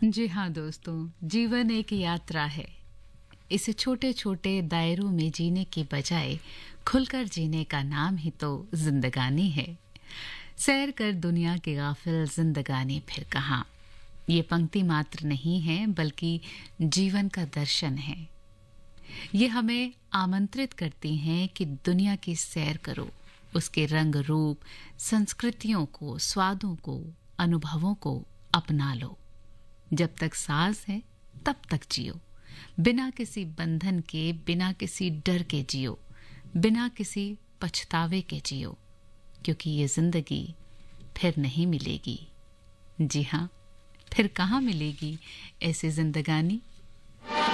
जी हाँ दोस्तों, जीवन एक यात्रा है। इसे छोटे छोटे दायरों में जीने की बजाय खुलकर जीने का नाम ही तो जिंदगानी है। सैर कर दुनिया की गाफिल जिंदगानी फिर कहाँ। ये पंक्ति मात्र नहीं है बल्कि जीवन का दर्शन है। ये हमें आमंत्रित करती हैं कि दुनिया की सैर करो, उसके रंग रूप, संस्कृतियों को, स्वादों को, अनुभवों को अपना लो। जब तक सांस है तब तक जियो, बिना किसी बंधन के, बिना किसी डर के जियो, बिना किसी पछतावे के जियो, क्योंकि ये जिंदगी फिर नहीं मिलेगी। जी हाँ, फिर कहाँ मिलेगी ऐसी जिंदगानी।